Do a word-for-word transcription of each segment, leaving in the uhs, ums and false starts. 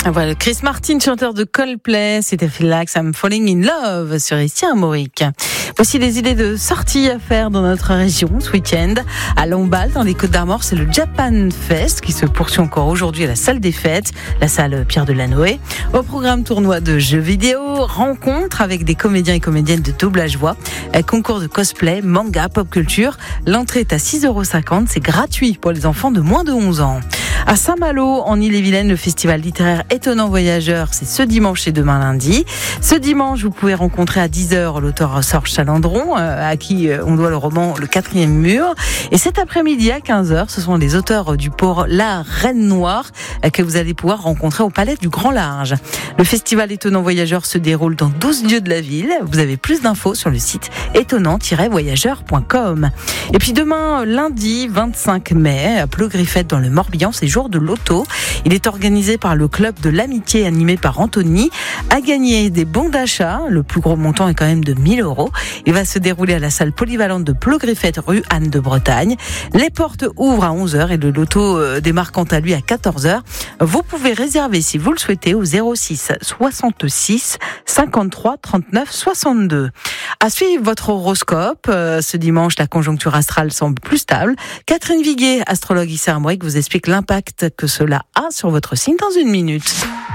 Voilà, Chris Martin, chanteur de Coldplay, c'était Feel Like I'm Falling in Love sur ici à Mauric. Voici des idées de sorties à faire dans notre région ce week-end. À Lamballe, dans les Côtes-d'Armor, c'est le Japan Fest qui se poursuit encore aujourd'hui à la salle des fêtes, la salle Pierre Delanoë. Au programme tournoi de jeux vidéo, rencontre avec des comédiens et comédiennes de doublage voix, concours de cosplay, manga, pop culture. L'entrée est à six euros cinquante, c'est gratuit pour les enfants de moins de onze ans. À Saint-Malo, en Ille-et-Vilaine, le festival littéraire Étonnant Voyageur, c'est ce dimanche et demain lundi. Ce dimanche, vous pouvez rencontrer à dix heures l'auteur Serge Chalandron, à qui on doit le roman Le Quatrième Mur. Et cet après-midi à quinze heures, ce sont les auteurs du La Reine Noire que vous allez pouvoir rencontrer au Palais du Grand Large. Le festival Étonnant Voyageur se déroule dans douze lieux de la ville. Vous avez plus d'infos sur le site étonnant tiret voyageur point com. Et puis demain, lundi vingt-cinq mai, à Pleu-Griffette dans le Morbihan, c'est jour de loto. Il est organisé par le club de l'amitié animé par Anthony. À gagner des bons d'achat, le plus gros montant est quand même de mille euros. Il va se dérouler à la salle polyvalente de Pleu-Griffette, rue Anne de Bretagne. Les portes ouvrent à onze heures et le loto démarre quant à lui à quatorze heures. Vous pouvez réserver si vous le souhaitez au zéro six soixante-six cinquante-trois trente-neuf soixante-deux. À suivre votre horoscope. Ce dimanche, la conjoncture astrale semble plus stable. Catherine Viguier, astrologue ici à Armorique, vous explique l'impact que cela a sur votre signe dans une minute.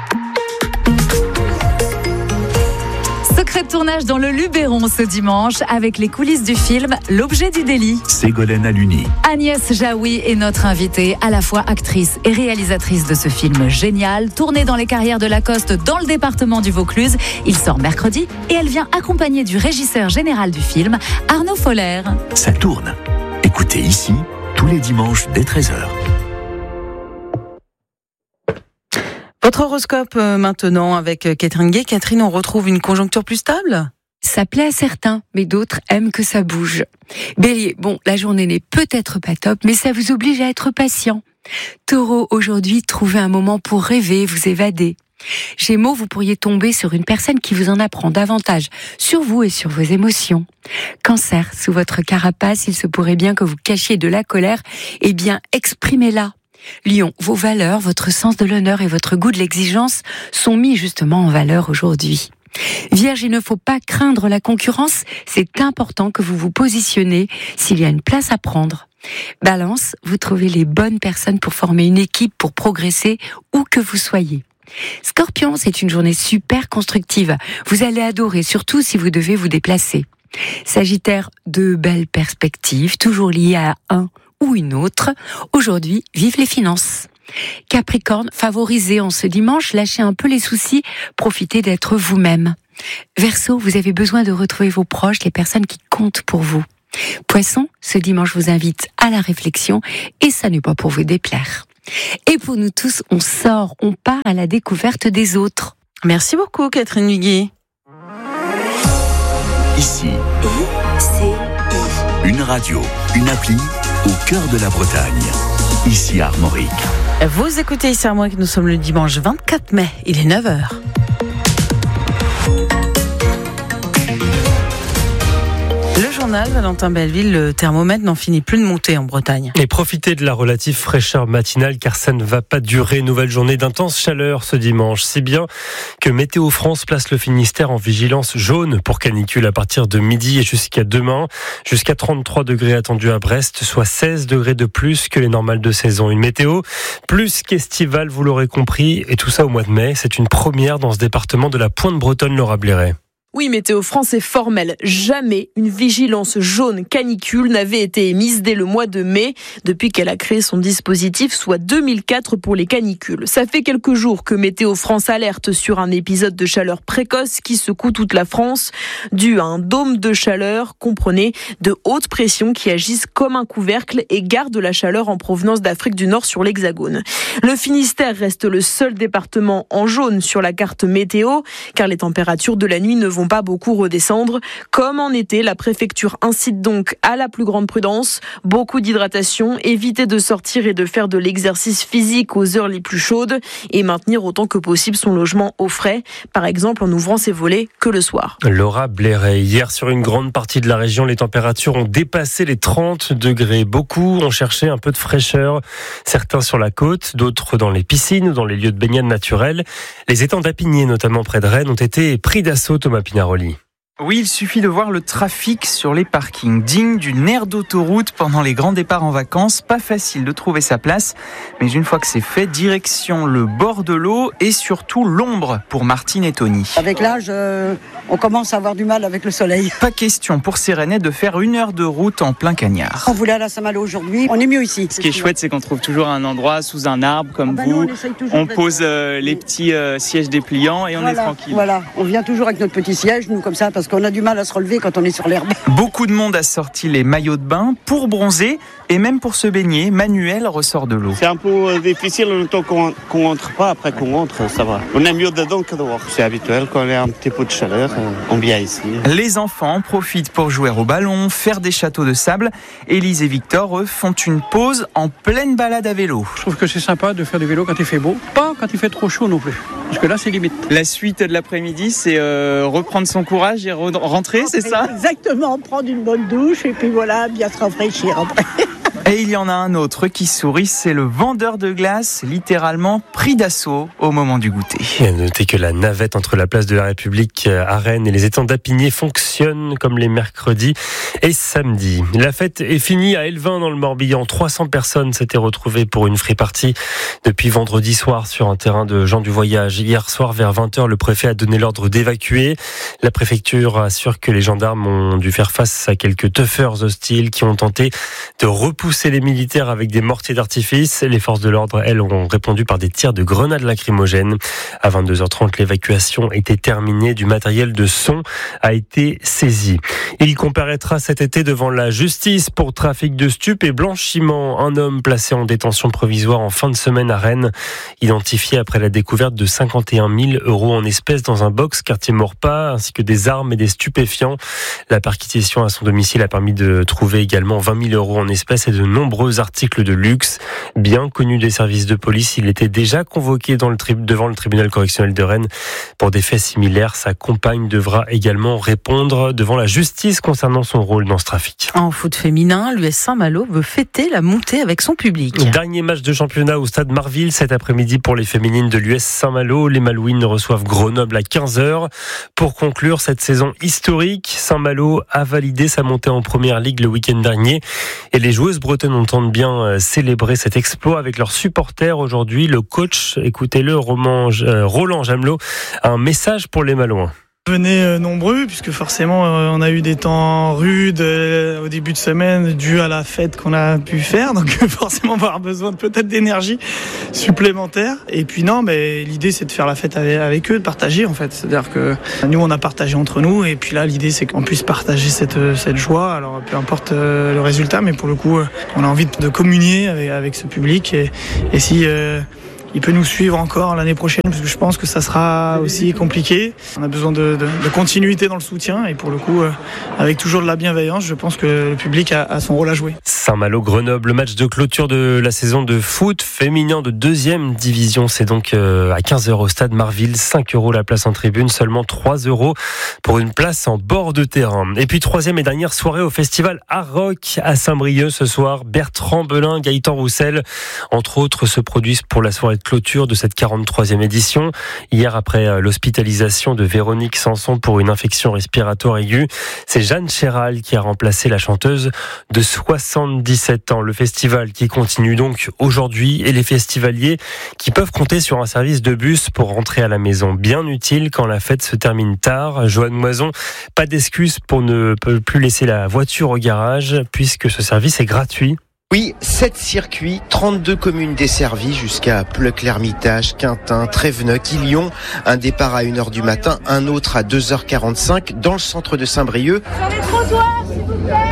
Secret de tournage dans le Luberon ce dimanche avec les coulisses du film L'objet du délit. Ségolène Aluni. Agnès Jaoui est notre invitée, à la fois actrice et réalisatrice de ce film génial, tourné dans les carrières de Lacoste dans le département du Vaucluse. Il sort mercredi et elle vient accompagnée du régisseur général du film, Arnaud Foller. Ça tourne. Écoutez ici, tous les dimanches dès treize heures. Votre horoscope maintenant avec Catherine Gay. Catherine, on retrouve une conjoncture plus stable ? Ça plaît à certains, mais d'autres aiment que ça bouge. Bélier, bon, la journée n'est peut-être pas top, mais ça vous oblige à être patient. Taureau, aujourd'hui, trouvez un moment pour rêver, vous évader. Gémeaux, vous pourriez tomber sur une personne qui vous en apprend davantage sur vous et sur vos émotions. Cancer, sous votre carapace, il se pourrait bien que vous cachiez de la colère, eh bien, exprimez-la. Lion, vos valeurs, votre sens de l'honneur et votre goût de l'exigence sont mis justement en valeur aujourd'hui. Vierge, il ne faut pas craindre la concurrence, c'est important que vous vous positionnez s'il y a une place à prendre. Balance, vous trouvez les bonnes personnes pour former une équipe, pour progresser où que vous soyez. Scorpion, c'est une journée super constructive, vous allez adorer, surtout si vous devez vous déplacer. Sagittaire, de belles perspectives, toujours liées à un ou une autre. Aujourd'hui, vive les finances. Capricorne, favorisez en ce dimanche, lâchez un peu les soucis, profitez d'être vous-même. Verseau, vous avez besoin de retrouver vos proches, les personnes qui comptent pour vous. Poisson, ce dimanche vous invite à la réflexion et ça n'est pas pour vous déplaire. Et pour nous tous, on sort, on part à la découverte des autres. Merci beaucoup Catherine Viguier. Ici, une radio, une appli au cœur de la Bretagne. Ici à Armorique. Vous écoutez ici à Armorique, nous sommes le dimanche vingt-quatre mai, il est neuf heures. Le journal, Valentin Belleville, le thermomètre n'en finit plus de monter en Bretagne. Et profitez de la relative fraîcheur matinale car ça ne va pas durer. Nouvelle journée d'intense chaleur ce dimanche. Si bien que Météo France place le Finistère en vigilance jaune pour canicule à partir de midi et jusqu'à demain. Jusqu'à trente-trois degrés attendus à Brest, soit seize degrés de plus que les normales de saison. Une météo plus qu'estivale, vous l'aurez compris, et tout ça au mois de mai. C'est une première dans ce département de la Pointe-Bretonne, Laura Blairet. Oui, Météo France est formelle. Jamais une vigilance jaune canicule n'avait été émise dès le mois de mai, depuis qu'elle a créé son dispositif, soit deux mille quatre pour les canicules. Ça fait quelques jours que Météo France alerte sur un épisode de chaleur précoce qui secoue toute la France, dû à un dôme de chaleur, comprenez, de haute pression qui agissent comme un couvercle et gardent la chaleur en provenance d'Afrique du Nord sur l'Hexagone. Le Finistère reste le seul département en jaune sur la carte météo, car les températures de la nuit ne vont vont pas beaucoup redescendre. Comme en été, la préfecture incite donc à la plus grande prudence. Beaucoup d'hydratation, éviter de sortir et de faire de l'exercice physique aux heures les plus chaudes et maintenir autant que possible son logement au frais, par exemple en ouvrant ses volets que le soir. Laura Blairet, hier sur une grande partie de la région, les températures ont dépassé les trente degrés. Beaucoup ont cherché un peu de fraîcheur, certains sur la côte, d'autres dans les piscines ou dans les lieux de baignade naturels. Les étangs d'Apigné, notamment près de Rennes, ont été pris d'assaut, Thomas Pinaroli. Oui, il suffit de voir le trafic sur les parkings, digne d'une aire d'autoroute pendant les grands départs en vacances. Pas facile de trouver sa place, mais une fois que c'est fait, direction le bord de l'eau et surtout l'ombre pour Martine et Tony. Avec l'âge, euh, on commence à avoir du mal avec le soleil. Pas question pour ces Rennais de faire une heure de route en plein cagnard. On voulait aller à Saint-Malo aujourd'hui, on est mieux ici. Ce qui est chouette, c'est qu'on trouve toujours un endroit sous un arbre comme ah bah vous. Nous, on, on pose euh, les petits euh, sièges dépliants et on voilà, est tranquille. Voilà, on vient toujours avec notre petit siège, nous comme ça, parce qu'on a du mal à se relever quand on est sur l'herbe. Beaucoup de monde a sorti les maillots de bain pour bronzer et même pour se baigner. Manuel ressort de l'eau. C'est un peu difficile le temps qu'on, qu'on rentre pas, après qu'on rentre, ça va. On est mieux dedans que dehors. C'est habituel, quand on a un petit peu de chaleur, on vient ici. Les enfants en profitent pour jouer au ballon, faire des châteaux de sable. Élise et Victor, eux, font une pause en pleine balade à vélo. Je trouve que c'est sympa de faire du vélo quand il fait beau, pas quand il fait trop chaud non plus. Parce que là, c'est limite. La suite de l'après-midi, c'est euh, reprendre son courage et re- rentrer, c'est ça ? Exactement, prendre une bonne douche et puis voilà, bien se rafraîchir après. Et il y en a un autre qui sourit, c'est le vendeur de glace, littéralement pris d'assaut au moment du goûter. Et à noter que la navette entre la place de la République à Rennes et les étangs d'Apigné fonctionne comme les mercredis et samedis. La fête est finie à Elvin dans le Morbihan. trois cents personnes s'étaient retrouvées pour une free party depuis vendredi soir sur un terrain de gens du voyage. Hier soir vers vingt heures, le préfet a donné l'ordre d'évacuer. La préfecture assure que les gendarmes ont dû faire face à quelques tuffers hostiles qui ont tenté de repousser les militaires avec des mortiers d'artifice. Les forces de l'ordre, elles, ont répondu par des tirs de grenades lacrymogènes. À vingt-deux heures trente, l'évacuation était terminée. Du matériel de son a été saisi. Il comparaîtra cet été devant la justice pour trafic de stupes et blanchiment. Un homme placé en détention provisoire en fin de semaine à Rennes, identifié après la découverte de cinquante et un mille euros en espèces dans un box quartier Maurepas, ainsi que des armes et des stupéfiants. La perquisition à son domicile a permis de trouver également vingt mille euros en espèces et de nombreux articles de luxe. Bien connu des services de police, il était déjà convoqué dans le tri- devant le tribunal correctionnel de Rennes pour des faits similaires. Sa compagne devra également répondre devant la justice concernant son rôle dans ce trafic. En foot féminin, l'U S Saint-Malo veut fêter la montée avec son public. Dernier match de championnat au stade Marville cet après-midi pour les féminines de l'U S Saint-Malo. Les Malouines reçoivent Grenoble à quinze heures. Pour conclure cette saison historique, Saint-Malo a validé sa montée en première ligue le week-end dernier et les joueuses bretonnes entendent bien célébrer cet exploit avec leurs supporters aujourd'hui. Le coach, écoutez-le, Roman, euh, Roland Jamelot, a un message pour les Malouins. Venez nombreux, puisque forcément on a eu des temps rudes au début de semaine dû à la fête qu'on a pu faire, donc forcément on va avoir besoin de peut-être d'énergie supplémentaire. Et puis non, mais l'idée c'est de faire la fête avec eux, de partager en fait. C'est-à-dire que nous on a partagé entre nous, et puis là l'idée c'est qu'on puisse partager cette, cette joie, alors peu importe le résultat, mais pour le coup on a envie de communier avec, avec ce public, et, et si... Euh, il peut nous suivre encore l'année prochaine, parce que je pense que ça sera aussi compliqué. On a besoin de, de, de continuité dans le soutien, et pour le coup, euh, avec toujours de la bienveillance, je pense que le public a, a son rôle à jouer. Saint-Malo-Grenoble, le match de clôture de la saison de foot féminin de deuxième division. C'est donc euh, à quinze heures au stade Marville, cinq euros la place en tribune, seulement trois euros pour une place en bord de terrain. Et puis troisième et dernière soirée au festival Art Rock à Saint-Brieuc ce soir. Bertrand Belin, Gaëtan Roussel, entre autres, se produisent pour la soirée de clôture de cette quarante-troisième édition. Hier, après l'hospitalisation de Véronique Sanson pour une infection respiratoire aiguë, c'est Jeanne Chéral qui a remplacé la chanteuse de soixante-dix-sept ans. Le festival qui continue donc aujourd'hui, et les festivaliers qui peuvent compter sur un service de bus pour rentrer à la maison. Bien utile quand la fête se termine tard. Joanne Moison, pas d'excuse pour ne plus laisser la voiture au garage puisque ce service est gratuit. Oui, sept circuits, trente-deux communes desservies jusqu'à Pleuc-l'Hermitage, Quintin, Tréveneux, Quillion. Un départ à une heure du matin, un autre à deux heures quarante-cinq dans le centre de Saint-Brieuc. Sur les trottoirs, s'il vous plaît.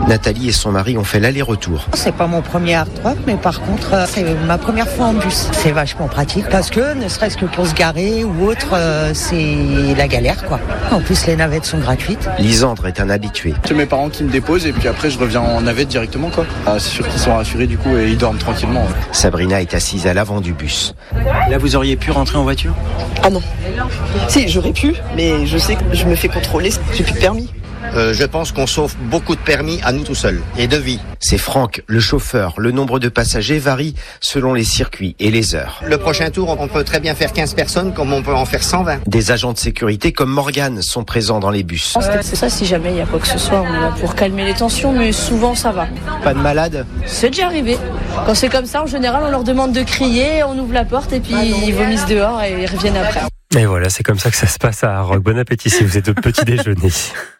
Nathalie et son mari ont fait l'aller-retour. C'est pas mon premier hard rock, mais par contre, c'est ma première fois en bus. C'est vachement pratique parce que, ne serait-ce que pour se garer ou autre, c'est la galère, quoi. En plus, les navettes sont gratuites. Lisandre est un habitué. C'est mes parents qui me déposent et puis après, je reviens en navette directement, quoi. Ah, c'est sûr qu'ils sont rassurés du coup et ils dorment tranquillement. Ouais. Sabrina est assise à l'avant du bus. Là, vous auriez pu rentrer en voiture ? Ah non. Si, j'aurais pu, mais je sais que je me fais contrôler, j'ai plus de permis. Euh, je pense qu'on sauve beaucoup de permis à nous tout seuls et de vie. C'est Franck, le chauffeur. Le nombre de passagers varie selon les circuits et les heures. Le prochain tour, on peut très bien faire quinze personnes comme on peut en faire cent vingt. Des agents de sécurité comme Morgane sont présents dans les bus. C'est ça, si jamais il y a quoi que ce soit, on est là pour calmer les tensions, mais souvent ça va. Pas de malade ? C'est déjà arrivé. Quand c'est comme ça, en général, on leur demande de crier, on ouvre la porte et puis ils vomissent dehors et ils reviennent après. Et voilà, c'est comme ça que ça se passe à Rock. Bon appétit si vous êtes au petit déjeuner.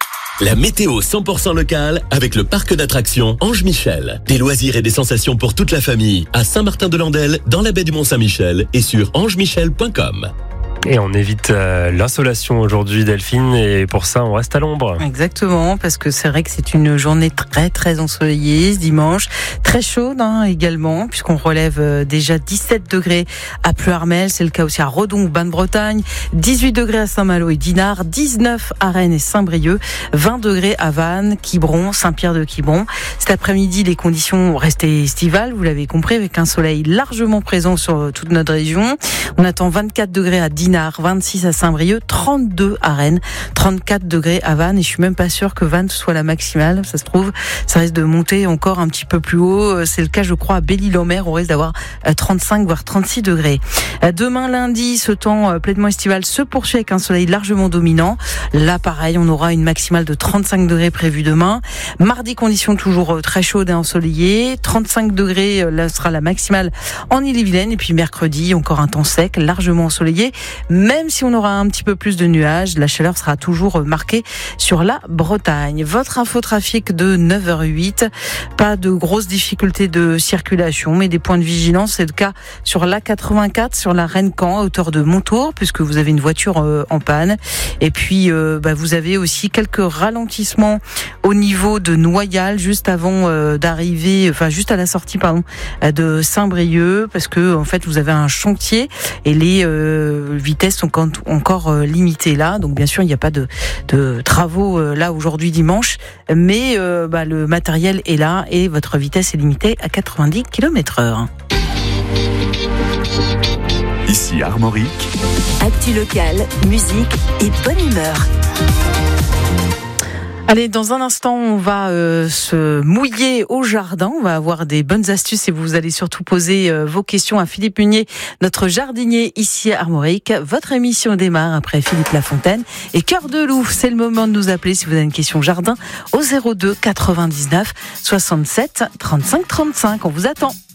La météo cent pour cent locale avec le parc d'attractions Ange Michel. Des loisirs et des sensations pour toute la famille à Saint-Martin-de-Landelle, dans la baie du Mont-Saint-Michel et sur ange michel point com. Et on évite euh, l'insolation aujourd'hui, Delphine, et pour ça, on reste à l'ombre. Exactement, parce que c'est vrai que c'est une journée très très ensoleillée ce dimanche, très chaude hein, également, puisqu'on relève euh, déjà dix-sept degrés à Pleuharmel, c'est le cas aussi à Redon, Bain-de-Bretagne, dix-huit degrés à Saint-Malo et Dinard, dix-neuf à Rennes et Saint-Brieuc, vingt degrés à Vannes, Quiberon, Saint-Pierre-de-Quiberon. Cet après-midi, les conditions restent estivales, vous l'avez compris, avec un soleil largement présent sur toute notre région. On attend vingt-quatre degrés à Dinard, vingt-six à Saint-Brieuc, trente-deux à Rennes, trente-quatre degrés à Vannes, et je suis même pas sûre que Vannes soit la maximale, ça se trouve, ça risque de monter encore un petit peu plus haut, c'est le cas je crois à Belle-Île-en-Mer, on risque d'avoir trente-cinq voire trente-six degrés. Demain lundi, ce temps pleinement estival se poursuit avec un soleil largement dominant, là pareil, on aura une maximale de trente-cinq degrés prévue demain. Mardi, conditions toujours très chaudes et ensoleillées, trente-cinq degrés, là sera la maximale en Ille-et-Vilaine, et puis mercredi, encore un temps sec, largement ensoleillé. Même si on aura un petit peu plus de nuages, la chaleur sera toujours marquée sur la Bretagne. Votre infotrafic de neuf heures huit, pas de grosses difficultés de circulation, mais des points de vigilance. C'est le cas sur l'A quatre-vingt-quatre, sur la Rennes-Caen, à hauteur de Montour, puisque vous avez une voiture euh, en panne. Et puis, euh, bah, vous avez aussi quelques ralentissements au niveau de Noyal, juste avant euh, d'arriver, enfin juste à la sortie, pardon, de Saint-Brieuc, parce que en fait, vous avez un chantier et les euh, vitesses sont encore euh, limitées là. Donc bien sûr, il n'y a pas de, de travaux euh, là aujourd'hui dimanche, mais euh, bah, le matériel est là et votre vitesse est limitée à quatre-vingt-dix kilomètres heure. Ici Armorique. Actu locale, musique et bonne humeur. Allez, dans un instant, on va euh, se mouiller au jardin. On va avoir des bonnes astuces et vous allez surtout poser euh, vos questions à Philippe Munier, notre jardinier ici à Armorique. Votre émission démarre après Philippe Lafontaine et Cœur de Loup. C'est le moment de nous appeler si vous avez une question jardin au zéro deux quatre-vingt-dix-neuf soixante-sept trente-cinq trente-cinq. On vous attend.